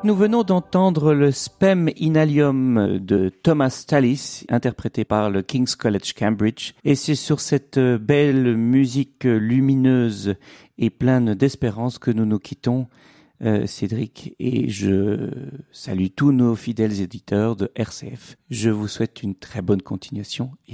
Nous venons d'entendre le Spem Inalium de Thomas Tallis, interprété par le King's College Cambridge. Et c'est sur cette belle musique lumineuse et pleine d'espérance que nous nous quittons, Cédric. Et je salue tous nos fidèles éditeurs de RCF. Je vous souhaite une très bonne continuation et